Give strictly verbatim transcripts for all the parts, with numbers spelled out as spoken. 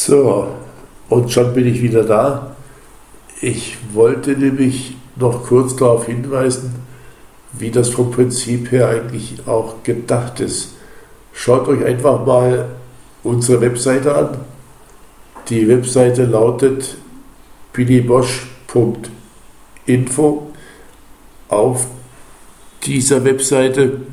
So, und schon bin ich wieder da. Ich wollte nämlich noch kurz darauf hinweisen, wie das vom Prinzip her eigentlich auch gedacht ist. Schaut euch einfach mal unsere Webseite an. Die Webseite lautet billybosch punkt info. Auf dieser Webseite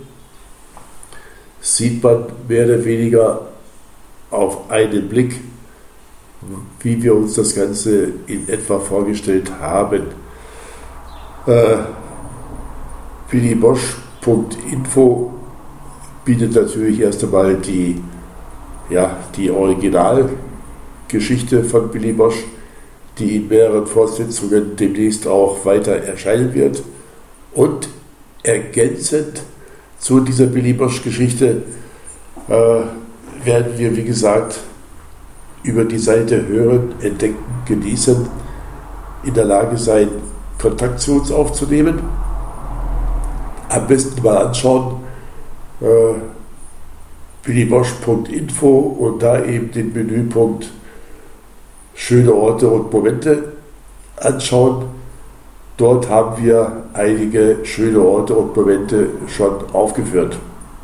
sieht man mehr oder weniger auf einen Blick, wie wir uns das Ganze in etwa vorgestellt haben. Äh, billybosch punkt info bietet natürlich erst einmal die, ja, die Originalgeschichte von Billy Bosch, die in mehreren Fortsetzungen demnächst auch weiter erscheinen wird. Und ergänzend zu dieser Billy Bosch-Geschichte äh, werden wir, wie gesagt, über die Seite hören, entdecken, genießen, in der Lage sein, Kontakt zu uns aufzunehmen. Am besten mal anschauen, äh, billybosch punkt info und da eben den Menüpunkt Schöne Orte und Momente anschauen. Dort haben wir einige schöne Orte und Momente schon aufgeführt.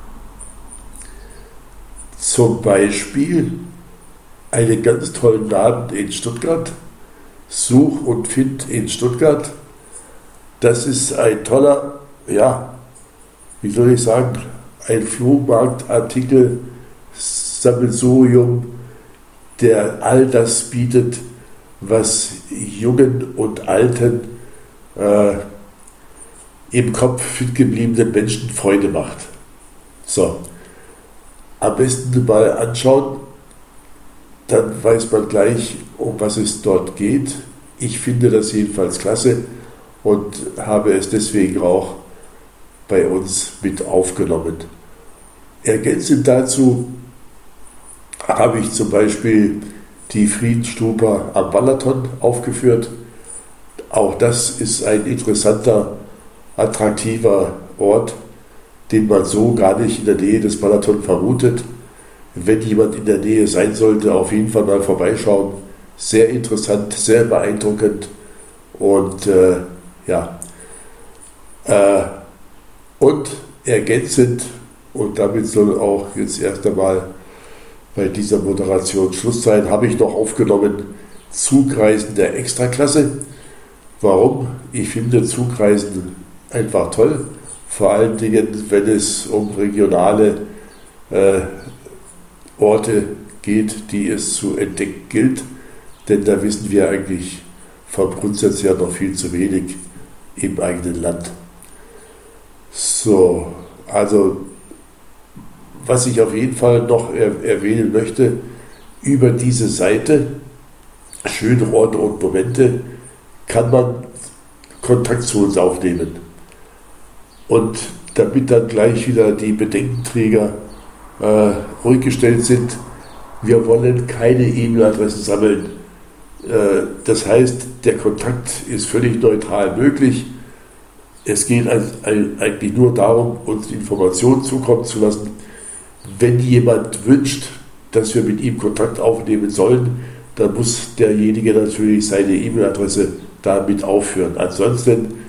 Zum Beispiel einen ganz tollen Laden in Stuttgart, Such und Find in Stuttgart. Das ist ein toller, ja, wie soll ich sagen, ein Flohmarktartikel-Sammelsurium, der all das bietet, was Jungen und Alten äh, im Kopf fit gebliebenen Menschen Freude macht. So, am besten mal anschauen, dann weiß man gleich, um was es dort geht. Ich finde das jedenfalls klasse und habe es deswegen auch bei uns mit aufgenommen. Ergänzend dazu habe ich zum Beispiel die Friedensstupa am Balaton aufgeführt. Auch das ist ein interessanter, attraktiver Ort, den man so gar nicht in der Nähe des Balaton vermutet. Wenn jemand in der Nähe sein sollte, auf jeden Fall mal vorbeischauen. Sehr interessant, sehr beeindruckend und äh, ja, äh, und ergänzend, und damit soll auch jetzt erst einmal bei dieser Moderation Schluss sein, habe ich noch aufgenommen Zugreisen der Extraklasse. Warum? Ich finde Zugreisen einfach toll, vor allen Dingen, wenn es um regionale äh, Orte geht, die es zu entdecken gilt, denn da wissen wir eigentlich vom Grundsatz her noch viel zu wenig im eigenen Land. So, also was ich auf jeden Fall noch er- erwähnen möchte, über diese Seite, schöne Orte und Momente, kann man Kontakt zu uns aufnehmen. Und damit dann gleich wieder die Bedenkenträger äh, ruhig gestellt sind, wir wollen keine E-Mail-Adressen sammeln. Äh, das heißt, der Kontakt ist völlig neutral möglich. Es geht eigentlich nur darum, uns Informationen zukommen zu lassen. Wenn jemand wünscht, dass wir mit ihm Kontakt aufnehmen sollen, dann muss derjenige natürlich seine E-Mail-Adresse damit aufführen. Ansonsten